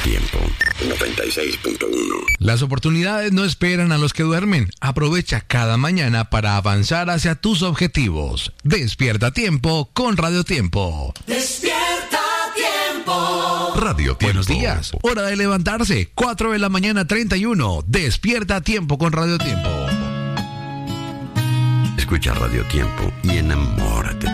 Tiempo 96.1. Las oportunidades no esperan a los que duermen. Aprovecha cada mañana para avanzar hacia tus objetivos. Despierta a tiempo con Radio Tiempo. Despierta a tiempo. Radio Tiempo. Buenos días. Hora de levantarse. 4 de la mañana 31. Despierta a tiempo con Radio Tiempo. Escucha Radio Tiempo y enamórate